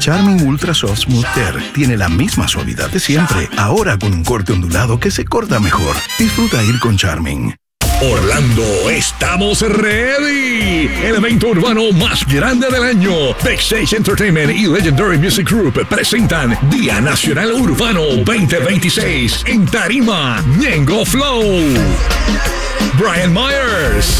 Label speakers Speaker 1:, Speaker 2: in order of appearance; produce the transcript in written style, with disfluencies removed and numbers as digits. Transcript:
Speaker 1: Charmin Ultra Soft Smooth Tear tiene la misma suavidad de siempre, ahora con un corte ondulado que se corta mejor. Disfruta ir con Charmin.
Speaker 2: Orlando, estamos ready. El evento urbano más grande del año. Backstage Entertainment y Legendary Music Group presentan Día Nacional Urbano 2026 en Tarima, Ñengo Flow. Brian Myers,